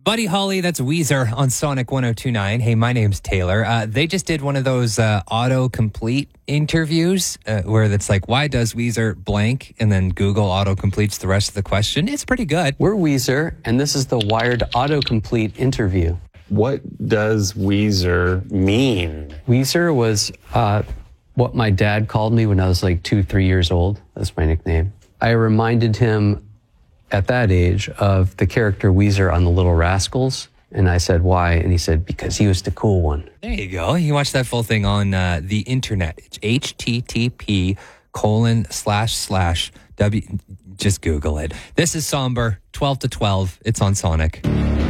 Buddy Holly, that's Weezer on Sonic 1029. Hey, my name's Taylor. They just did one of those autocomplete interviews where it's like, why does Weezer blank? And then Google autocompletes the rest of the question. It's pretty good. We're Weezer, and this is the Wired autocomplete interview. What does Weezer mean? Weezer was what my dad called me when I was like 2-3 years old. That's my nickname. I reminded him at that age of the character Weezer on The Little Rascals. And I said, why? And he said, because he was the cool one. There you go. You can watch that full thing on the internet. It's http:// just Google it. This is Somber, 12 to 12. It's on Sonic.